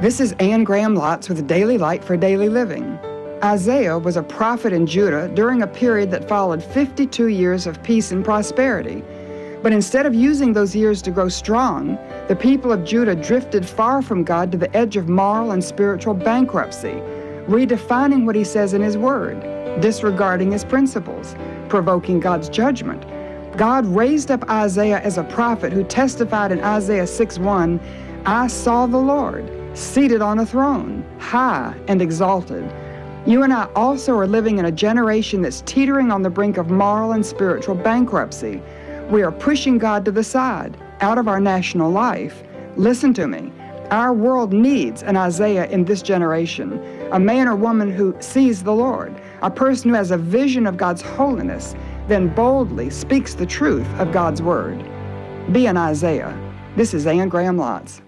This is Anne Graham Lotz with Daily Light for Daily Living. Isaiah was a prophet in Judah during a period that followed 52 years of peace and prosperity. But instead of using those years to grow strong, the people of Judah drifted far from God to the edge of moral and spiritual bankruptcy, redefining what he says in his word, disregarding his principles, provoking God's judgment. God raised up Isaiah as a prophet who testified in Isaiah 6:1, "I saw the Lord, seated on a throne, high and exalted." You and I also are living in a generation that's teetering on the brink of moral and spiritual bankruptcy. We are pushing God to the side, out of our national life. Listen to me. Our world needs an Isaiah in this generation, a man or woman who sees the Lord, a person who has a vision of God's holiness, then boldly speaks the truth of God's word. Be an Isaiah. This is Anne Graham Lotz.